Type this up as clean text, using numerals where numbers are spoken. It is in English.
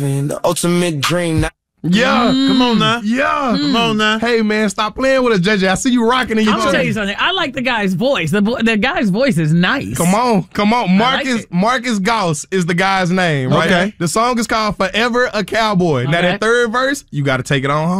The ultimate dream. Yeah. Come on now. Yeah. Come on now. Hey, man, stop playing with us, JJ. I see you rocking in your I'm going to tell you something. I like the guy's voice. The guy's voice is nice. Come on. Like Marcus Gauss is the guy's name, right? Okay. The song is called Forever a Cowboy. Now, Okay. that third verse, you got to take it on home.